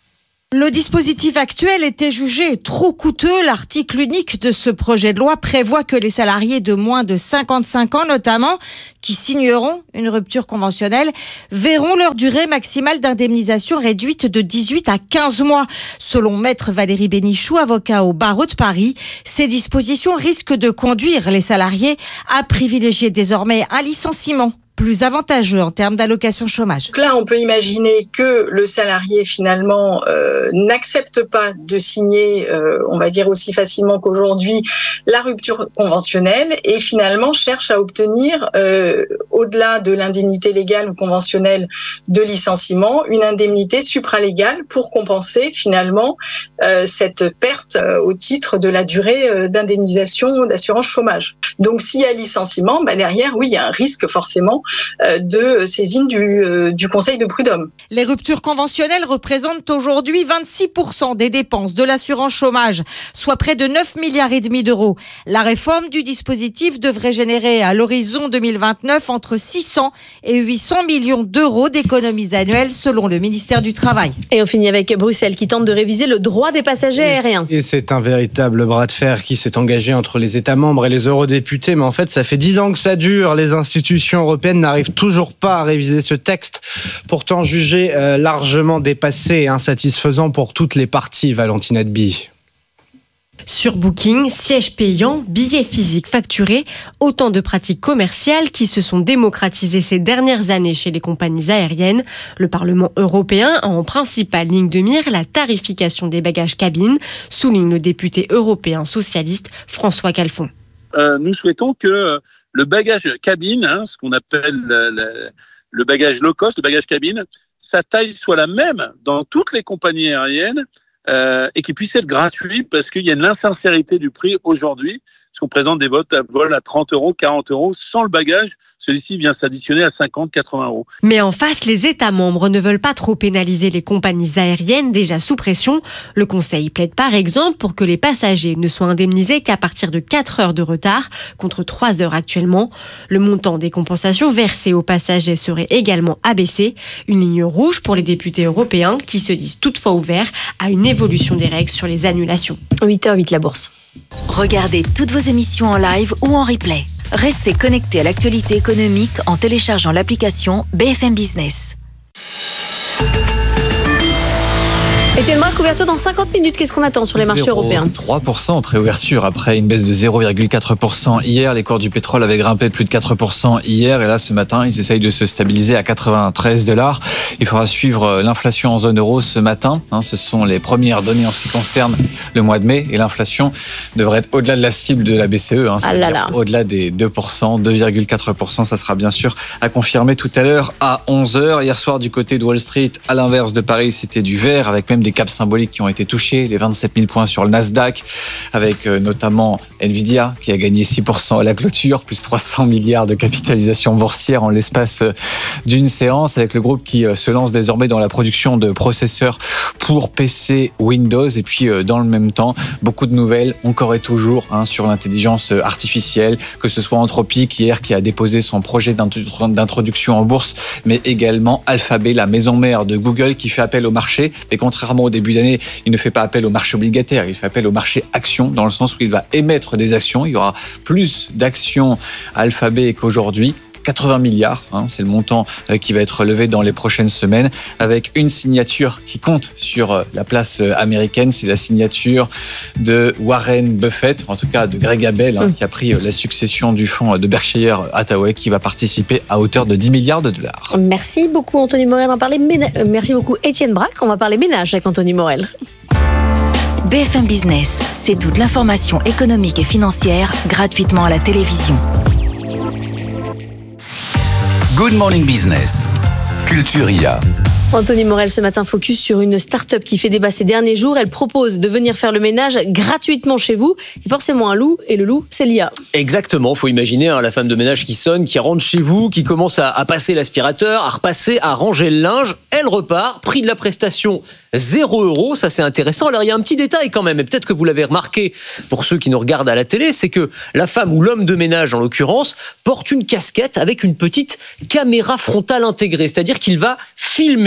Le dispositif actuel était jugé trop coûteux. L'article unique de ce projet de loi prévoit que les salariés de moins de cinquante-cinq ans, notamment, qui signeront une rupture conventionnelle, verront leur durée maximale d'indemnisation réduite de dix-huit à quinze mois. Selon Maître Valérie Bénichou, avocat au barreau de Paris, ces dispositions risquent de conduire les salariés à privilégier désormais un licenciement plus avantageux en termes d'allocation chômage. Donc là, on peut imaginer que le salarié, finalement, euh, n'accepte pas de signer, euh, on va dire aussi facilement qu'aujourd'hui, la rupture conventionnelle et finalement cherche à obtenir, euh, au-delà de l'indemnité légale ou conventionnelle de licenciement, une indemnité supralégale pour compenser finalement euh, cette perte euh, au titre de la durée euh, d'indemnisation d'assurance chômage. Donc s'il y a licenciement, bah derrière, oui, il y a un risque forcément de saisine du, euh, du Conseil de prud'homme. Les ruptures conventionnelles représentent aujourd'hui vingt-six pour cent des dépenses de l'assurance chômage, soit près de neuf milliards et demi d'euros. La réforme du dispositif devrait générer à l'horizon deux mille vingt-neuf entre six cents et huit cents millions d'euros d'économies annuelles selon le ministère du Travail. Et on finit avec Bruxelles qui tente de réviser le droit des passagers aériens. Et c'est un véritable bras de fer qui s'est engagé entre les États membres et les eurodéputés. Mais en fait, ça fait dix ans que ça dure. Les institutions européennes n'arrivent toujours pas à réviser ce texte, pourtant jugé euh, largement dépassé et insatisfaisant pour toutes les parties. Valentina Deby. Sur Booking, sièges payants, billets physiques facturés, autant de pratiques commerciales qui se sont démocratisées ces dernières années chez les compagnies aériennes. Le Parlement européen a en principale ligne de mire la tarification des bagages cabines, souligne le député européen socialiste François Calfon. Euh, nous souhaitons que le bagage cabine, hein, ce qu'on appelle le, le, le bagage low cost, le bagage cabine, sa taille soit la même dans toutes les compagnies aériennes euh, et qu'il puisse être gratuit parce qu'il y a une insincérité du prix aujourd'hui. Parce qu'on présente des vols à, vols à trente euros, quarante euros. Sans le bagage, celui-ci vient s'additionner à cinquante, quatre-vingts euros. Mais en face, les États membres ne veulent pas trop pénaliser les compagnies aériennes déjà sous pression. Le Conseil plaide par exemple pour que les passagers ne soient indemnisés qu'à partir de quatre heures de retard, contre trois heures actuellement. Le montant des compensations versées aux passagers serait également abaissé. Une ligne rouge pour les députés européens qui se disent toutefois ouverts à une évolution des règles sur les annulations. huit heures huit la bourse. Regardez toutes vos émissions en live ou en replay. Restez connectés à l'actualité économique en téléchargeant l'application B F M Business. Étienne Braque, couverture dans cinquante minutes. Qu'est-ce qu'on attend sur les marchés européens ? trois pour cent en préouverture après une baisse de zéro virgule quatre pour cent hier. Les cours du pétrole avaient grimpé de plus de quatre pour cent hier et là ce matin ils essayent de se stabiliser à quatre-vingt-treize dollars. Il faudra suivre l'inflation en zone euro ce matin. Ce sont les premières données en ce qui concerne le mois de mai et l'inflation devrait être au-delà de la cible de la B C E. Hein, ah là là. Au-delà des deux pour cent, deux virgule quatre pour cent. Ça sera bien sûr à confirmer tout à l'heure à onze heures. Hier soir du côté de Wall Street, à l'inverse de Paris, c'était du vert avec même des caps symboliques qui ont été touchés, les vingt-sept mille points sur le Nasdaq, avec euh, notamment Nvidia qui a gagné six pour cent à la clôture, plus trois cents milliards de capitalisation boursière en l'espace euh, d'une séance, avec le groupe qui euh, se lance désormais dans la production de processeurs pour P C Windows. Et puis euh, dans le même temps, beaucoup de nouvelles encore et toujours hein, sur l'intelligence artificielle, que ce soit Anthropic hier qui a déposé son projet d'introduction en bourse, mais également Alphabet, la maison mère de Google, qui fait appel au marché. Et contrairement au début d'année, il ne fait pas appel au marché obligataire, il fait appel au marché actions, dans le sens où il va émettre des actions. Il y aura plus d'actions à Alphabet qu'aujourd'hui. quatre-vingts milliards, hein, c'est le montant euh, qui va être levé dans les prochaines semaines, avec une signature qui compte sur euh, la place euh, américaine, c'est la signature de Warren Buffett, en tout cas de Greg Abel, hein, mmh. qui a pris euh, la succession du fonds de Berkshire Hathaway, qui va participer à hauteur de dix milliards de dollars. Merci beaucoup Anthony Morel, on va parler ména... euh, merci beaucoup Étienne Braque, on va parler ménage avec Anthony Morel. B F M Business, c'est toute l'information économique et financière gratuitement à la télévision. Good Morning Business, Culture I A. Anthony Morel, ce matin, focus sur une start-up qui fait débat ces derniers jours. Elle propose de venir faire le ménage gratuitement chez vous. Et forcément un loup, et le loup, c'est l'I A. Exactement, il faut imaginer hein, la femme de ménage qui sonne, qui rentre chez vous, qui commence à, à passer l'aspirateur, à repasser, à ranger le linge. Elle repart, prix de la prestation, zéro euro. Ça, c'est intéressant. Alors, il y a un petit détail quand même, et peut-être que vous l'avez remarqué pour ceux qui nous regardent à la télé, c'est que la femme ou l'homme de ménage, en l'occurrence, porte une casquette avec une petite caméra frontale intégrée. C'est-à-dire qu'il va filmer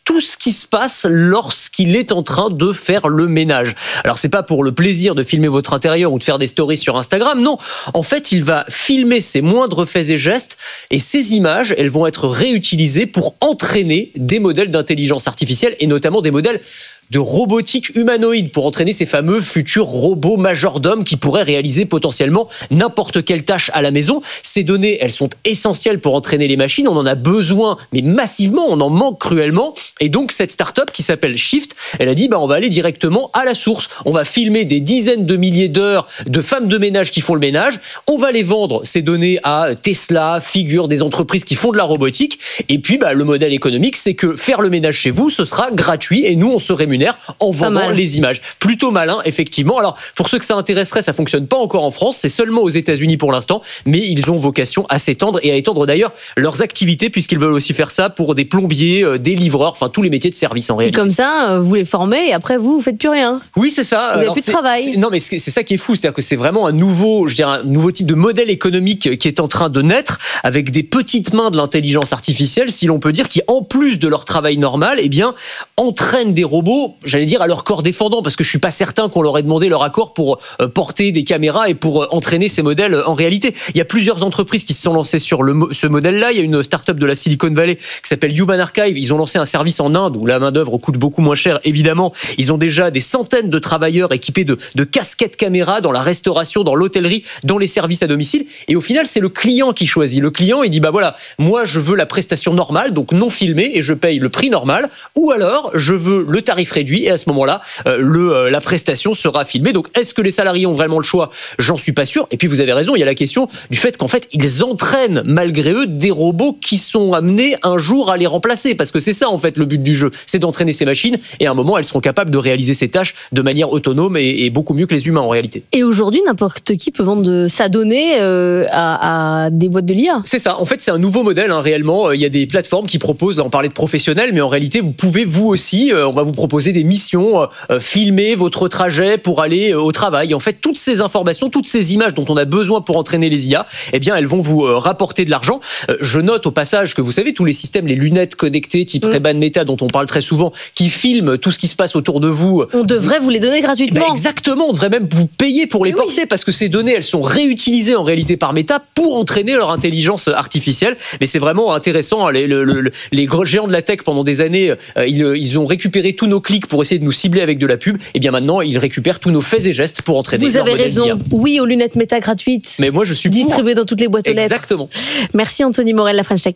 tout ce qui se passe lorsqu'il est en train de faire le ménage. Alors c'est pas pour le plaisir de filmer votre intérieur ou de faire des stories sur Instagram, non. En fait, il va filmer ses moindres faits et gestes et ces images, elles vont être réutilisées pour entraîner des modèles d'intelligence artificielle et notamment des modèles de robotique humanoïde pour entraîner ces fameux futurs robots majordomes qui pourraient réaliser potentiellement n'importe quelle tâche à la maison. Ces données, elles sont essentielles pour entraîner les machines. On en a besoin, mais massivement, on en manque cruellement. Et donc, cette start-up qui s'appelle Shift, elle a dit, bah, on va aller directement à la source. On va filmer des dizaines de milliers d'heures de femmes de ménage qui font le ménage. On va les vendre, ces données, à Tesla, Figure, des entreprises qui font de la robotique. Et puis, bah, le modèle économique, c'est que faire le ménage chez vous, ce sera gratuit et nous, on se rémunère en vendant les images. Plutôt malin, effectivement. Alors, pour ceux que ça intéresserait, ça fonctionne pas encore en France, c'est seulement aux États-Unis pour l'instant, mais ils ont vocation à s'étendre et à étendre d'ailleurs leurs activités, puisqu'ils veulent aussi faire ça pour des plombiers, des livreurs, enfin tous les métiers de service en réalité. Et comme ça, vous les formez et après vous, vous faites plus rien. Oui, c'est ça. Vous n'avez plus de travail. Non, mais c'est, c'est ça qui est fou, c'est-à-dire que c'est vraiment un nouveau, je dirais, un nouveau type de modèle économique qui est en train de naître avec des petites mains de l'intelligence artificielle, si l'on peut dire, qui en plus de leur travail normal, eh bien, entraînent des robots, j'allais dire à leur corps défendant, parce que je suis pas certain qu'on leur ait demandé leur accord pour euh, porter des caméras et pour euh, entraîner ces modèles euh, en réalité. Il y a plusieurs entreprises qui se sont lancées sur le, ce modèle-là. Il y a une start-up de la Silicon Valley qui s'appelle Human Archive. Ils ont lancé un service en Inde où la main-d'œuvre coûte beaucoup moins cher, évidemment. Ils ont déjà des centaines de travailleurs équipés de, de casquettes caméras dans la restauration, dans l'hôtellerie, dans les services à domicile. Et au final, c'est le client qui choisit. Le client, il dit, bah voilà, moi, je veux la prestation normale, donc non filmée, et je paye le prix normal. Ou alors, je veux le tarif réduit, et à ce moment-là, euh, le, euh, la prestation sera filmée. Donc, est-ce que les salariés ont vraiment le choix ? J'en suis pas sûr. Et puis, vous avez raison, il y a la question du fait qu'en fait, ils entraînent, malgré eux, des robots qui sont amenés un jour à les remplacer. Parce que c'est ça, en fait, le but du jeu. C'est d'entraîner ces machines, et à un moment, elles seront capables de réaliser ces tâches de manière autonome et, et beaucoup mieux que les humains, en réalité. Et aujourd'hui, n'importe qui peut vendre sa donnée euh, à, à des boîtes de l'I A. C'est ça. En fait, c'est un nouveau modèle, hein, réellement. Il y a des plateformes qui proposent, là, on parlait de professionnels, mais en réalité, vous pouvez, vous aussi, euh, on va vous proposer des missions, euh, filmer votre trajet pour aller euh, au travail. Et en fait, toutes ces informations, toutes ces images dont on a besoin pour entraîner les I A, eh bien, elles vont vous euh, rapporter de l'argent. Euh, je note au passage que vous savez, tous les systèmes, les lunettes connectées type mmh. Ray-Ban Meta, dont on parle très souvent, qui filment tout ce qui se passe autour de vous. On devrait vous les donner gratuitement. Ben exactement, on devrait même vous payer pour les oui. porter, parce que ces données, elles sont réutilisées en réalité par Meta pour entraîner leur intelligence artificielle. Mais c'est vraiment intéressant. Les, le, le, les gros géants de la tech, pendant des années, euh, ils, ils ont récupéré tous nos clics pour essayer de nous cibler avec de la pub. Et bien maintenant, ils récupèrent tous nos faits et gestes pour entraîner Vous leur avez modèle raison. d'I A. Oui aux lunettes Meta gratuites. Mais moi, je suis distribuées dans toutes les boîtes aux lettres. Exactement. Merci Anthony Morel, la French Tech.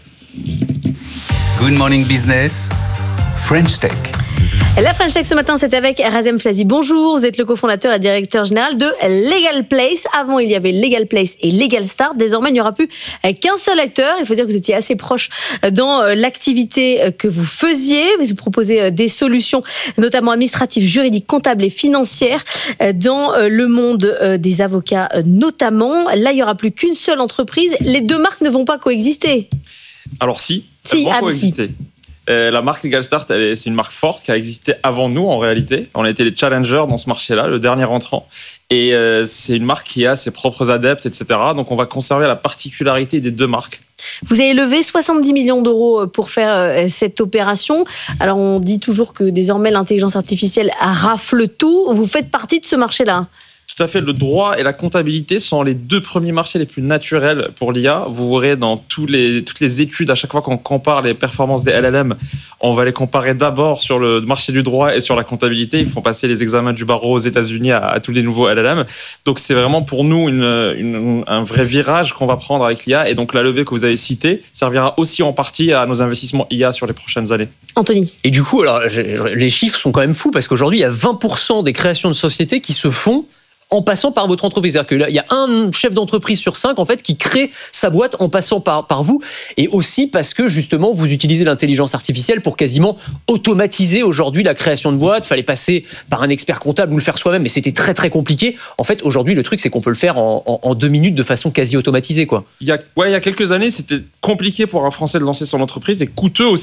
Good Morning Business, French Tech. La French Tech ce matin, c'est avec Razem Flazy. Bonjour, vous êtes le cofondateur et directeur général de Legal Place. Avant, il y avait Legal Place et Legal Start. Désormais, il n'y aura plus qu'un seul acteur. Il faut dire que vous étiez assez proche dans l'activité que vous faisiez. Vous proposez des solutions, notamment administratives, juridiques, comptables et financières, dans le monde des avocats notamment. Là, il n'y aura plus qu'une seule entreprise. Les deux marques ne vont pas coexister. Alors si, si elles vont ah, coexister. Si. Euh, la marque Legal Start, elle est, c'est une marque forte qui a existé avant nous en réalité. On a été les challengers dans ce marché-là, le dernier entrant. Et euh, c'est une marque qui a ses propres adeptes, et cetera. Donc on va conserver la particularité des deux marques. Vous avez levé soixante-dix millions d'euros pour faire euh, cette opération. Alors on dit toujours que désormais l'intelligence artificielle rafle tout. Vous faites partie de ce marché-là. Tout à fait, le droit et la comptabilité sont les deux premiers marchés les plus naturels pour l'I A. Vous verrez dans tous les, toutes les études, à chaque fois qu'on compare les performances des L L M, on va les comparer d'abord sur le marché du droit et sur la comptabilité. Ils font passer les examens du barreau aux États-Unis à, à tous les nouveaux L L M. Donc c'est vraiment pour nous une, une, un vrai virage qu'on va prendre avec l'I A. Et donc la levée que vous avez citée servira aussi en partie à nos investissements I A sur les prochaines années. Anthony. Et du coup, alors, les chiffres sont quand même fous parce qu'aujourd'hui, il y a vingt pour cent des créations de sociétés qui se font en passant par votre entreprise. C'est-à-dire que là, il y a un chef d'entreprise sur cinq, en fait, qui crée sa boîte en passant par, par vous. Et aussi parce que, justement, vous utilisez l'intelligence artificielle pour quasiment automatiser aujourd'hui la création de boîtes. Il fallait passer par un expert comptable ou le faire soi-même, mais c'était très, très compliqué. En fait, aujourd'hui, le truc, c'est qu'on peut le faire en, en, en deux minutes de façon quasi automatisée, quoi. Il y a, ouais, il y a quelques années, c'était compliqué pour un Français de lancer son entreprise et coûteux aussi.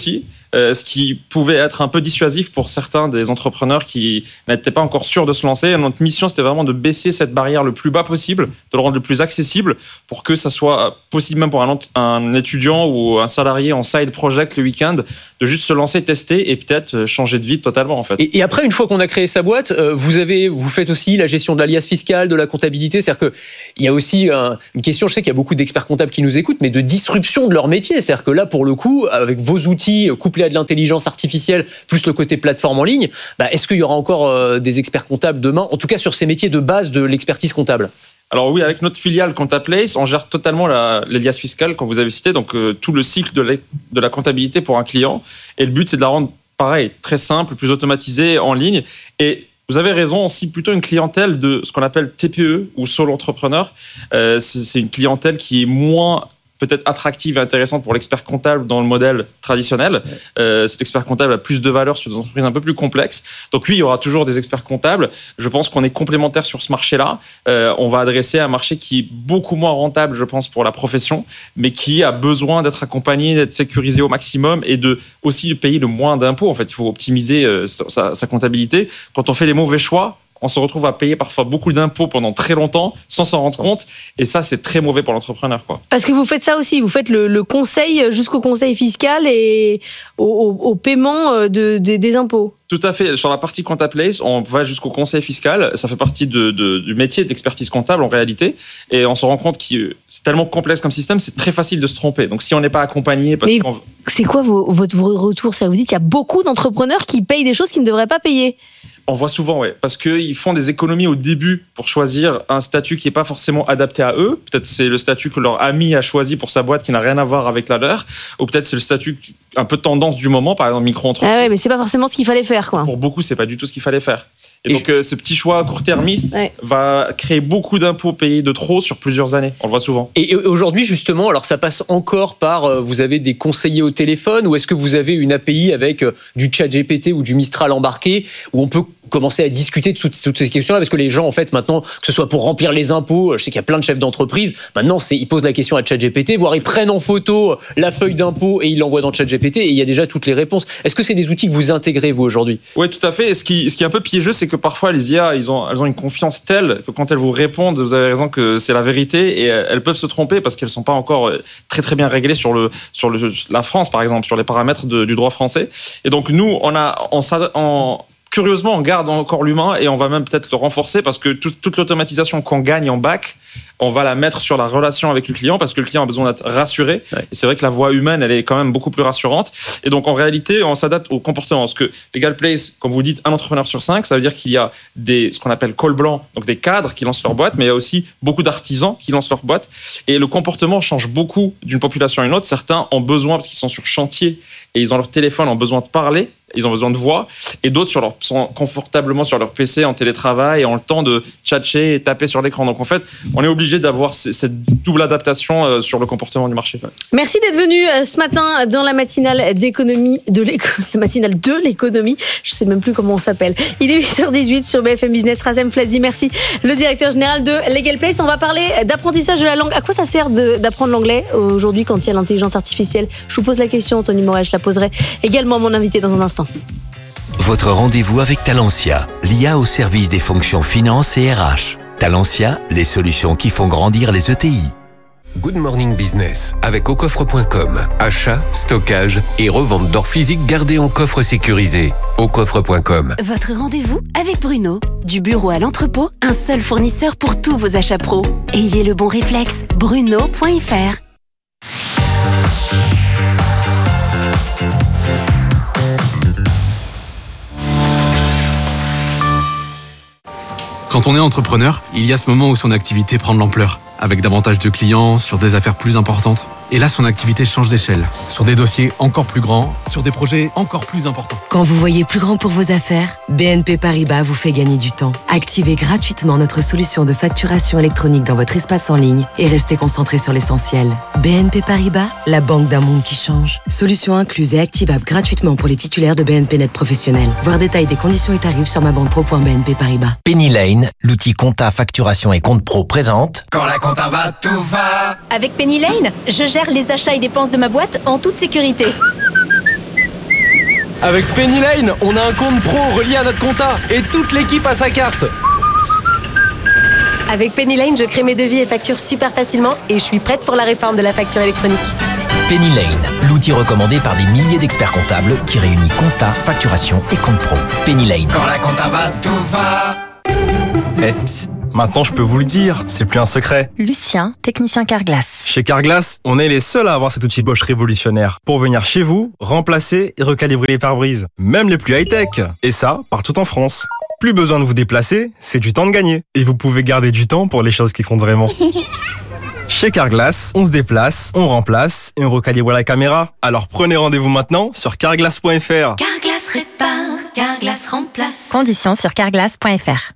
euh, ce qui pouvait être un peu dissuasif pour certains des entrepreneurs qui n'étaient pas encore sûrs de se lancer. Et notre mission, c'était vraiment de baisser cette barrière le plus bas possible, de le rendre le plus accessible pour que ça soit possible même pour un, un étudiant ou un salarié en side project le week-end de juste se lancer, tester et peut-être changer de vie totalement en fait. Et, et après, une fois qu'on a créé sa boîte, euh, vous avez, vous faites aussi la gestion de l'alias fiscal, de la comptabilité. C'est-à-dire que il y a aussi un, une question. Je sais qu'il y a beaucoup d'experts comptables qui nous écoutent, mais de disruption de leur métier. C'est-à-dire que là, pour le coup, avec vos outils couplés à de l'intelligence artificielle, plus le côté plateforme en ligne, bah, est-ce qu'il y aura encore euh, des experts comptables demain, en tout cas sur ces métiers de base de l'expertise comptable? Alors oui, avec notre filiale ComptaPlace, on gère totalement la, l'alias fiscal, comme vous avez cité, donc euh, tout le cycle de la, de la comptabilité pour un client. Et le but, c'est de la rendre, pareil, très simple, plus automatisée, en ligne. Et vous avez raison, aussi plutôt une clientèle de ce qu'on appelle T P E ou solo entrepreneur. Euh, c'est, c'est une clientèle qui est moins peut-être attractive et intéressante pour l'expert comptable dans le modèle traditionnel. Euh, cet expert comptable a plus de valeur sur des entreprises un peu plus complexes. Donc oui, il y aura toujours des experts comptables. Je pense qu'on est complémentaires sur ce marché-là. Euh, on va adresser un marché qui est beaucoup moins rentable, je pense, pour la profession, mais qui a besoin d'être accompagné, d'être sécurisé au maximum et de aussi payer le moins d'impôts. En fait, il faut optimiser euh, sa, sa comptabilité. Quand on fait les mauvais choix, on se retrouve à payer parfois beaucoup d'impôts pendant très longtemps sans s'en rendre compte. Et ça, c'est très mauvais pour l'entrepreneur, quoi. Parce que vous faites ça aussi, vous faites le, le conseil jusqu'au conseil fiscal et au, au, au paiement de, de, des impôts. Tout à fait. Sur la partie ComptaPlace, on va jusqu'au conseil fiscal. Ça fait partie de, de, du métier d'expertise comptable en réalité. Et on se rend compte que c'est tellement complexe comme système, c'est très facile de se tromper. Donc si on n'est pas accompagné... Parce Mais qu'on... c'est quoi vos, votre, vos retours? Vous dites qu'il y a beaucoup d'entrepreneurs qui payent des choses qu'ils ne devraient pas payer. On voit souvent, ouais, parce qu'ils font des économies au début pour choisir un statut qui n'est pas forcément adapté à eux. Peut-être c'est le statut que leur ami a choisi pour sa boîte qui n'a rien à voir avec la leur, ou peut-être c'est le statut un peu tendance du moment, par exemple micro-entreprise. Ah ouais, mais c'est pas forcément ce qu'il fallait faire, quoi. Pour beaucoup, c'est pas du tout ce qu'il fallait faire. Et, et donc, je... euh, ce petit choix court-termiste ouais. va créer beaucoup d'impôts payés de trop sur plusieurs années. On le voit souvent. Et aujourd'hui, justement, alors ça passe encore par, euh, vous avez des conseillers au téléphone, ou est-ce que vous avez une A P I avec euh, du ChatGPT ou du Mistral embarqué, où on peut commencer à discuter de toutes, toutes ces questions-là, parce que les gens, en fait, maintenant, que ce soit pour remplir les impôts, je sais qu'il y a plein de chefs d'entreprise, maintenant, c'est, ils posent la question à ChatGPT, voire ils prennent en photo la feuille d'impôt et ils l'envoient dans ChatGPT, et il y a déjà toutes les réponses. Est-ce que c'est des outils que vous intégrez, vous, aujourd'hui? Oui, tout à fait. Et ce qui, ce qui est un peu piégeux, c'est que parfois, les I A, ils ont, elles ont une confiance telle que quand elles vous répondent, vous avez raison que c'est la vérité, et elles peuvent se tromper parce qu'elles ne sont pas encore très, très bien réglées sur, le, sur le, la France, par exemple, sur les paramètres de, du droit français. Et donc, nous, on a... On, on, curieusement, on garde encore l'humain et on va même peut-être le renforcer parce que tout, toute l'automatisation qu'on gagne en bac, on va la mettre sur la relation avec le client parce que le client a besoin d'être rassuré. Ouais. Et c'est vrai que la voix humaine, elle est quand même beaucoup plus rassurante. Et donc, en réalité, on s'adapte au comportement. Parce que LegalPlace, comme vous dites, un entrepreneur sur cinq, ça veut dire qu'il y a des, ce qu'on appelle col blanc, donc des cadres qui lancent leur boîte, mais il y a aussi beaucoup d'artisans qui lancent leur boîte. Et le comportement change beaucoup d'une population à une autre. Certains ont besoin, parce qu'ils sont sur chantier et ils ont leur téléphone, ont besoin de parler. Ils ont besoin de voix, et d'autres sur leur, sont confortablement sur leur P C en télétravail et ont le temps de tchatcher et taper sur l'écran. Donc en fait, on est obligé d'avoir cette double adaptation sur le comportement du marché. Merci d'être venu ce matin dans la matinale d'économie, de l'éco, la matinale de l'économie. Je ne sais même plus comment on s'appelle. Il est huit heures dix-huit sur B F M Business. Razem Flazi, merci. Le directeur général de LegalPlace. On va parler d'apprentissage de la langue. À quoi ça sert de, d'apprendre l'anglais aujourd'hui quand il y a l'intelligence artificielle? Je vous pose la question, Anthony Morel. Je la poserai également à mon invité dans un instant. Votre rendez-vous avec Talentia, l'I A au service des fonctions finance et R H. Talentia, les solutions qui font grandir les E T I. Good Morning Business avec au coffre point com. Achat, stockage et revente d'or physique gardé en coffre sécurisé. au coffre point com. Votre rendez-vous avec Bruno. Du bureau à l'entrepôt, un seul fournisseur pour tous vos achats pro. Ayez le bon réflexe. Bruno point F R. Quand on est entrepreneur, il y a ce moment où son activité prend de l'ampleur, avec davantage de clients, sur des affaires plus importantes. Et là, son activité change d'échelle, sur des dossiers encore plus grands, sur des projets encore plus importants. Quand vous voyez plus grand pour vos affaires, B N P Paribas vous fait gagner du temps. Activez gratuitement notre solution de facturation électronique dans votre espace en ligne et restez concentré sur l'essentiel. B N P Paribas, la banque d'un monde qui change. Solution incluse et activable gratuitement pour les titulaires de B N P Net professionnels. Voir détail des conditions et tarifs sur ma banque pro point b n p paribas. Penny Lane, l'outil compta, facturation et compte pro présente. Quand la compta va, tout va. Avec Penny Lane, je gère les achats et dépenses de ma boîte en toute sécurité. Avec Pennyline, on a un compte pro relié à notre compta et toute l'équipe a sa carte. Avec Pennyline, je crée mes devis et factures super facilement et je suis prête pour la réforme de la facture électronique. Pennyline, l'outil recommandé par des milliers d'experts comptables qui réunit compta, facturation et compte pro. Pennyline. Quand la compta va, tout va. Eh, psst, maintenant je peux vous le dire, c'est plus un secret. Lucien, technicien Carglass. Chez Carglass, on est les seuls à avoir cet outil Bosch révolutionnaire pour venir chez vous, remplacer et recalibrer les pare-brises, même les plus high-tech. Et ça, partout en France. Plus besoin de vous déplacer, c'est du temps de gagner. Et vous pouvez garder du temps pour les choses qui comptent vraiment. Chez Carglass, on se déplace, on remplace et on recalibre la caméra. Alors prenez rendez-vous maintenant sur carglass point f r. Carglass répare, Carglass remplace. Conditions sur carglass point f r.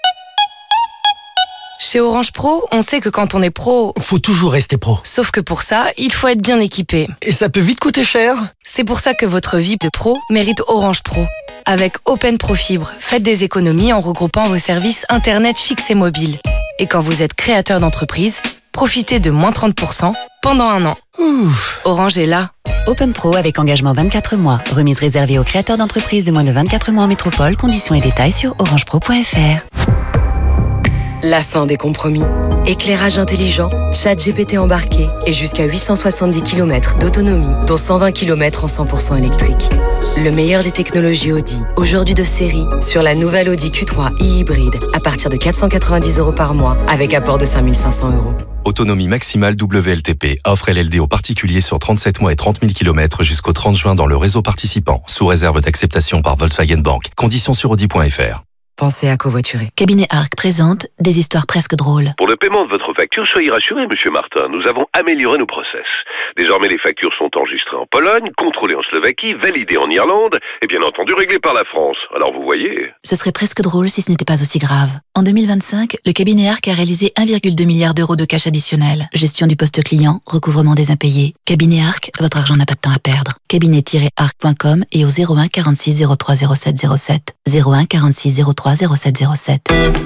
Chez Orange Pro, on sait que quand on est pro, faut toujours rester pro. Sauf que pour ça, il faut être bien équipé. Et ça peut vite coûter cher. C'est pour ça que votre V I P de pro mérite Orange Pro. Avec Open Pro Fibre, faites des économies en regroupant vos services Internet fixe et mobile. Et quand vous êtes créateur d'entreprise, profitez de moins trente pour cent pendant un an. Ouf. Orange est là. Open Pro avec engagement vingt-quatre mois. Remise réservée aux créateurs d'entreprises de moins de vingt-quatre mois en métropole. Conditions et détails sur orange pro point f r. La fin des compromis. Éclairage intelligent, chat G P T embarqué et jusqu'à huit cent soixante-dix kilomètres d'autonomie, dont cent vingt kilomètres en cent pour cent électrique. Le meilleur des technologies Audi, aujourd'hui de série, sur la nouvelle Audi Q trois e-hybride à partir de quatre cent quatre-vingt-dix euros par mois avec apport de cinq mille cinq cents euros. Autonomie maximale W L T P. Offre L L D aux particuliers sur trente-sept mois et trente mille kilomètres jusqu'au trente juin dans le réseau participant, sous réserve d'acceptation par Volkswagen Bank. Conditions sur audi point f r. Pensez à covoiturer. Cabinet Arc présente des histoires presque drôles. Pour le paiement de votre facture, soyez rassurés, Monsieur Martin. Nous avons amélioré nos process. Désormais, les factures sont enregistrées en Pologne, contrôlées en Slovaquie, validées en Irlande et bien entendu réglées par la France. Alors vous voyez... Ce serait presque drôle si ce n'était pas aussi grave. En deux mille vingt-cinq, le cabinet Arc a réalisé un virgule deux milliard d'euros de cash additionnel. Gestion du poste client, recouvrement des impayés. Cabinet Arc, votre argent n'a pas de temps à perdre. cabinet tiret arc point com et au zéro un quarante-six zéro trois zéro sept zéro sept. zéro un quarante-six zéro trois zéro sept zéro sept.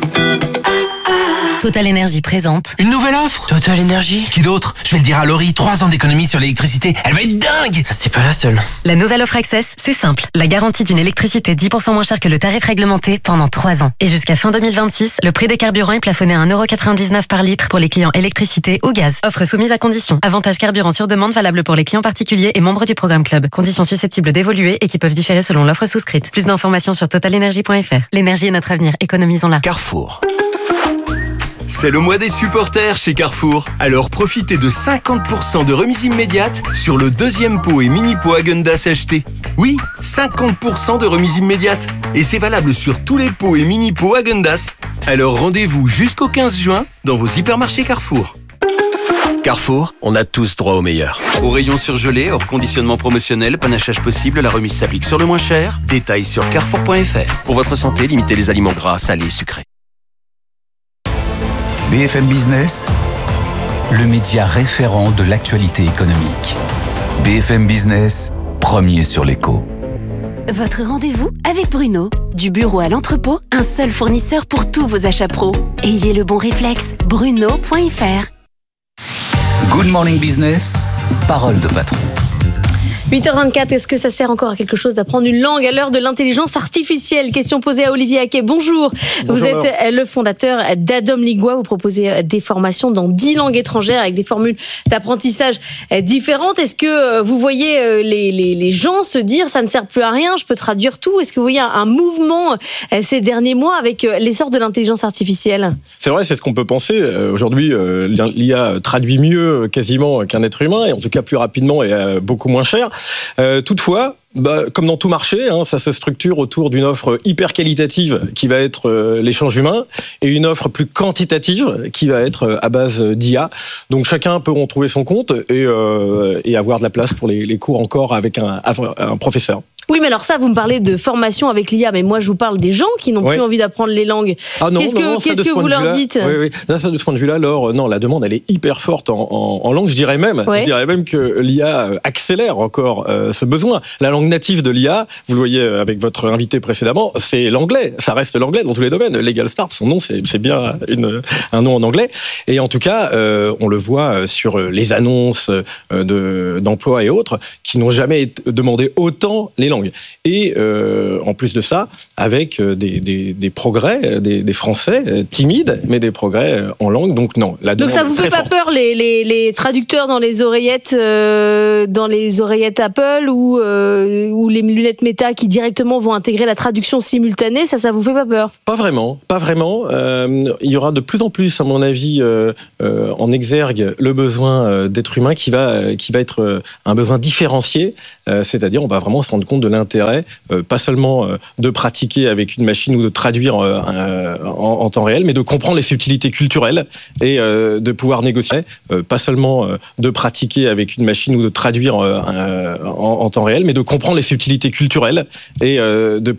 Total Énergie présente. Une nouvelle offre Total Énergie. Qui d'autre? Je vais le dire à Laurie, trois ans d'économie sur l'électricité. Elle va être dingue. C'est pas la seule. La nouvelle offre Access, c'est simple. La garantie d'une électricité dix pour cent moins chère que le tarif réglementé pendant trois ans. Et jusqu'à fin deux mille vingt-six, le prix des carburants est plafonné à un euro quatre-vingt-dix-neuf par litre pour les clients électricité ou gaz. Offre soumise à conditions. Avantage carburant sur demande valable pour les clients particuliers et membres du programme Club. Conditions susceptibles d'évoluer et qui peuvent différer selon l'offre souscrite. Plus d'informations sur total énergie point f r. L'énergie est notre avenir, économisons-la. Carrefour. C'est le mois des supporters chez Carrefour. Alors profitez de cinquante pour cent de remise immédiate sur le deuxième pot et mini pot Häagen-Dazs acheté. Oui, cinquante pour cent de remise immédiate. Et c'est valable sur tous les pots et mini pots Häagen-Dazs. Alors rendez-vous jusqu'au quinze juin dans vos hypermarchés Carrefour. Carrefour, on a tous droit au meilleur. Au rayon surgelé, hors conditionnement promotionnel, panachage possible, la remise s'applique sur le moins cher. Détails sur carrefour point f r. Pour votre santé, limitez les aliments gras, salés, sucrés. B F M Business, le média référent de l'actualité économique. B F M Business, premier sur l'écho. Votre rendez-vous avec Bruno. Du bureau à l'entrepôt, un seul fournisseur pour tous vos achats pro. Ayez le bon réflexe, bruno point f r. Good Morning Business, parole de patron. huit heures vingt-quatre, est-ce que ça sert encore à quelque chose d'apprendre une langue à l'heure de l'intelligence artificielle? Question posée à Olivier Haquet. Bonjour. Bonjour. Vous êtes le fondateur d'Adom Lingua. Vous proposez des formations dans dix langues étrangères avec des formules d'apprentissage différentes. Est-ce que vous voyez les, les, les gens se dire ça ne sert plus à rien, je peux traduire tout? Est-ce que vous voyez un, un mouvement ces derniers mois avec l'essor de l'intelligence artificielle? C'est vrai, c'est ce qu'on peut penser. Aujourd'hui, l'I A traduit mieux quasiment qu'un être humain, et en tout cas plus rapidement et beaucoup moins cher. Euh, toutefois, bah, comme dans tout marché, hein, ça se structure autour d'une offre hyper qualitative qui va être euh, l'échange humain et une offre plus quantitative qui va être euh, à base d'I A. Donc chacun peut en trouver son compte et, euh, et avoir de la place pour les, les cours encore avec un, un professeur. Oui, mais alors ça, vous me parlez de formation avec l'I A, mais moi je vous parle des gens qui n'ont oui. plus envie d'apprendre les langues. Ah non, qu'est-ce non, que, non, qu'est-ce que vous leur dites? Oui, oui. Là, ça, de ce point de vue-là, alors, non, la demande, elle est hyper forte en, en, en langue. Je dirais même, ouais. je dirais même que l'I A accélère encore euh, ce besoin. La langue native de l'I A, vous le voyez avec votre invité précédemment, c'est l'anglais. Ça reste l'anglais dans tous les domaines. Legal Start, son nom, c'est, c'est bien une, un nom en anglais. Et en tout cas, euh, on le voit sur les annonces de, d'emploi et autres, qui n'ont jamais demandé autant les langues. langue. Et euh, en plus de ça, avec des, des, des progrès, des, des Français timides, mais des progrès en langue. Donc non, la Donc ça vous fait pas forte. peur les, les, les traducteurs dans les oreillettes, euh, dans les oreillettes Apple ou, euh, ou les lunettes Meta qui directement vont intégrer la traduction simultanée, ça, ça vous fait pas peur? Pas vraiment, pas vraiment. Euh, il y aura de plus en plus, à mon avis, euh, euh, en exergue le besoin euh, d'être humain qui va, qui va être euh, un besoin différencié. Euh, c'est-à-dire, on va vraiment se rendre compte de l'intérêt, euh, pas seulement euh, de pratiquer avec une machine ou de traduire euh, euh, en, en temps réel, mais de comprendre les subtilités culturelles et euh, de pouvoir négocier, euh, pas seulement euh, de pratiquer avec une machine ou de traduire euh, en, en temps réel, mais de comprendre les subtilités culturelles et euh, de